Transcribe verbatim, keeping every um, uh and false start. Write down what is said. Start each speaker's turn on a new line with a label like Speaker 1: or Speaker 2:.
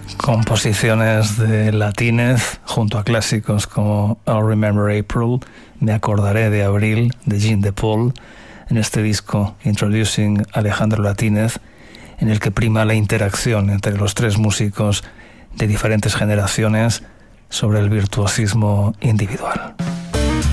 Speaker 1: Composiciones de Latínez junto a clásicos como I'll Remember April, Me Acordaré de Abril, de Jean de Paul, en este disco Introducing Alejandro Latínez, en el que prima la interacción entre los tres músicos de diferentes generaciones sobre el virtuosismo individual.